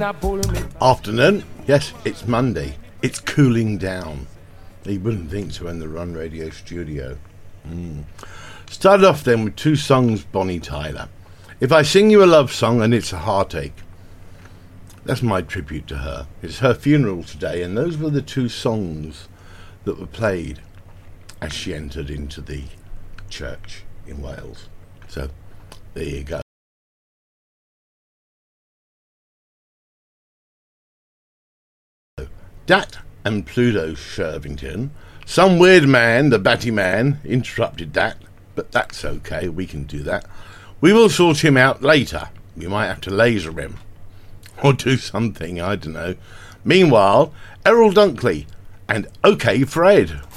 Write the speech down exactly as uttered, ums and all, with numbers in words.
Afternoon. Yes, it's Monday. It's cooling down. You wouldn't think so in the Run Radio studio. Mm. Started off then with two songs, Bonnie Tyler. If I Sing You a Love Song and It's a Heartache. That's my tribute to her. It's her funeral today, and those were the two songs that were played as she entered into the church in Wales. So, there you go. Dat and Pluto Shervington. Some weird man, the Batty Man, interrupted that, but that's okay, we can do that. We will sort him out later. We might have to laser him. Or do something, I don't know. Meanwhile, Errol Dunkley and OK Fred.